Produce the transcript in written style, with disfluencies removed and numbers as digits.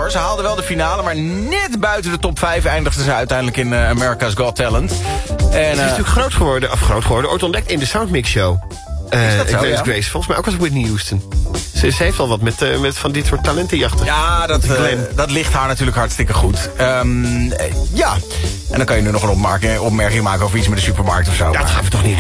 hoor. Ze haalden wel de finale, maar net buiten de top 5 eindigden ze uiteindelijk in America's Got Talent. En, ze is natuurlijk groot geworden, ooit ontdekt in de Soundmix Show. Grace, volgens mij ook als Whitney Houston. Ze heeft wel wat met van dit soort talentenjachten. Ja, dat ligt haar natuurlijk hartstikke goed. Ja, en dan kan je nu nog een opmerking maken over iets met de supermarkt of zo. Ja, dat gaan we toch niet